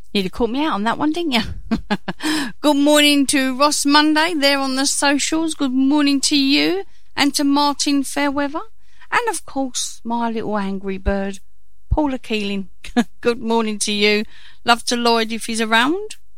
You'd have caught me out on that one, didn't you? Good morning to Ross Monday there on the socials. Good morning to you and to Martin Fairweather. And, of course, my little angry bird, Paula Keeling. Good morning to you. Love to Lloyd if he's around.